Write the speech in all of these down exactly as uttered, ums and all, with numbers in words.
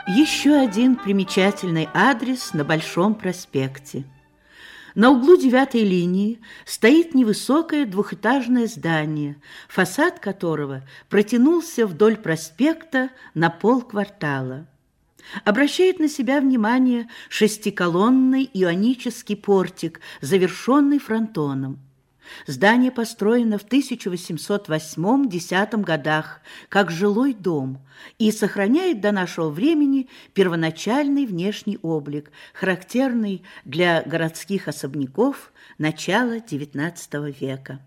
Еще один примечательный адрес на Большом проспекте. На углу девятой линии стоит невысокое двухэтажное здание, фасад которого протянулся вдоль проспекта на полквартала. Обращает на себя внимание шестиколонный ионический портик, завершенный фронтоном. Здание построено в тысяча восемьсот восьмом-десятом годах как жилой дом и сохраняет до нашего времени первоначальный внешний облик, характерный для городских особняков начала девятнадцатого века.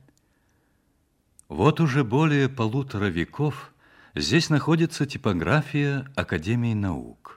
Вот уже более полутора веков здесь находится типография Академии наук.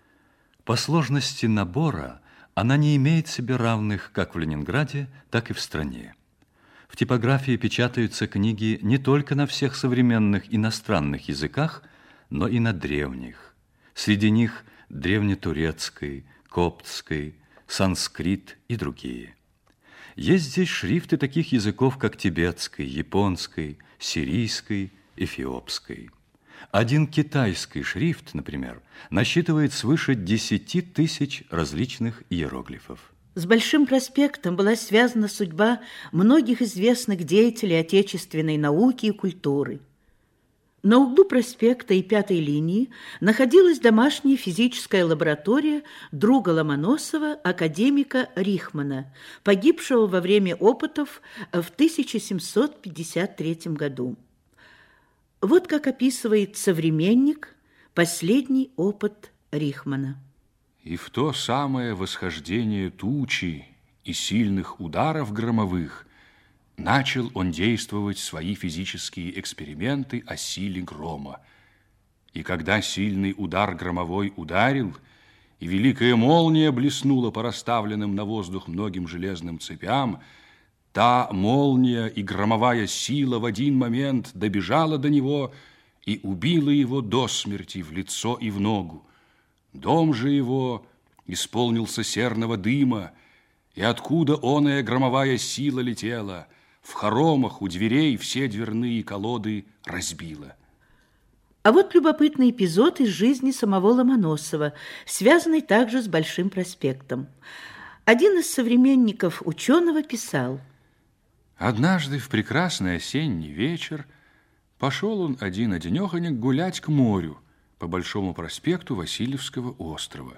По сложности набора она не имеет себе равных как в Ленинграде, так и в стране. В типографии печатаются книги не только на всех современных иностранных языках, но и на древних. Среди них древнетурецкой, коптской, санскрит и другие. Есть здесь шрифты таких языков, как тибетской, японской, сирийской, эфиопской. Один китайский шрифт, например, насчитывает свыше десяти тысяч различных иероглифов. С Большим проспектом была связана судьба многих известных деятелей отечественной науки и культуры. На углу проспекта и пятой линии находилась домашняя физическая лаборатория друга Ломоносова, академика Рихмана, погибшего во время опытов в тысяча семьсот пятьдесят третьем году. Вот как описывает современник последний опыт Рихмана. И в то самое восхождение тучи и сильных ударов громовых начал он действовать свои физические эксперименты о силе грома. И когда сильный удар громовой ударил, и великая молния блеснула по расставленным на воздух многим железным цепям, та молния и громовая сила в один момент добежала до него и убила его до смерти в лицо и в ногу. Дом же его исполнился серного дыма, и откуда оная громовая сила летела, в хоромах у дверей все дверные колоды разбила. А вот любопытный эпизод из жизни самого Ломоносова, связанный также с Большим проспектом. Один из современников ученого писал: «Однажды в прекрасный осенний вечер пошел он один-одинеханек гулять к морю по Большому проспекту Васильевского острова.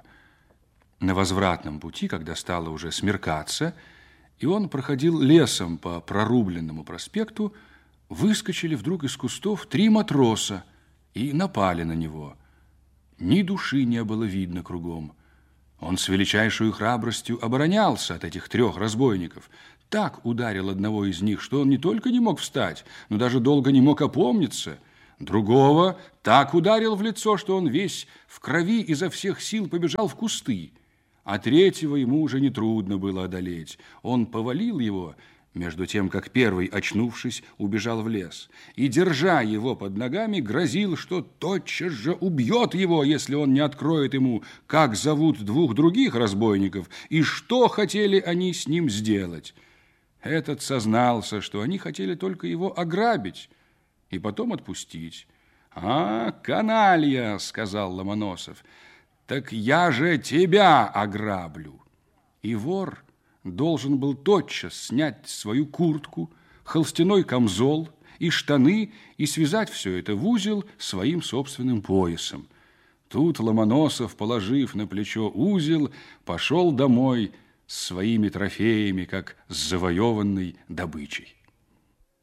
На возвратном пути, когда стало уже смеркаться, и он проходил лесом по прорубленному проспекту, выскочили вдруг из кустов три матроса и напали на него. Ни души не было видно кругом. Он с величайшей храбростью оборонялся от этих трех разбойников. Так ударил одного из них, что он не только не мог встать, но даже долго не мог опомниться. Другого так ударил в лицо, что он весь в крови изо всех сил побежал в кусты. А третьего ему уже нетрудно было одолеть. Он повалил его, между тем, как первый, очнувшись, убежал в лес. И, держа его под ногами, грозил, что тотчас же убьет его, если он не откроет ему, как зовут двух других разбойников, и что хотели они с ним сделать. Этот сознался, что они хотели только его ограбить и потом отпустить. «А, каналья!» — сказал Ломоносов. «Так я же тебя ограблю!» И вор должен был тотчас снять свою куртку, холстяной камзол и штаны и связать все это в узел своим собственным поясом. Тут Ломоносов, положив на плечо узел, пошел домой с своими трофеями, как с завоеванной добычей.